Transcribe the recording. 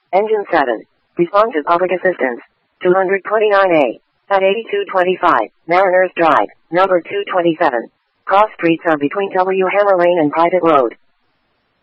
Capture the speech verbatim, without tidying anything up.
Engine seven. Respond to public assistance. two twenty-nine A. At eighty-two twenty-five, Mariners Drive, number two twenty-seven. Cross streets are between W. Hammer Lane and Private Road.